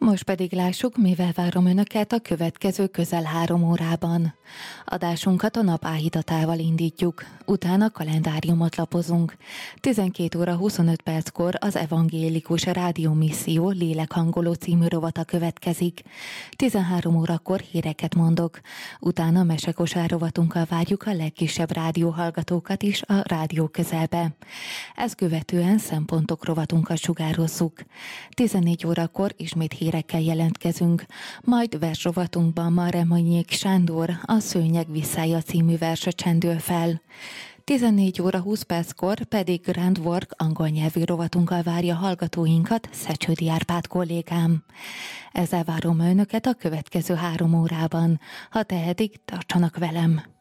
Most pedig lássuk, mivel várom önöket a következő közel 3 órában. Adásunkat a nap áhítatával indítjuk, utána kalendáriumot lapozunk. 12 óra 25 perckor az Evangélikus Rádiómisszió lélekhangoló című rovata következik. 13 órakor híreket mondok, utána mesekosár rovatunkkal várjuk a legkisebb rádióhallgatókat is a rádió közelbe. Ezt követően szempontok rovatunkat sugározzuk. 14 órakor ismét hírekkel jelentkezünk, majd versrovatunkban ma Reményék Sándor a Szőnyeg visszája című verse csendül fel. 14 óra 20 perckor pedig Grand Work angol nyelvű rovatunkkal várja hallgatóinkat Szecsődi Árpád kollégám. Ezzel várom önöket a következő 3 órában. Ha tehetik, tartsanak velem!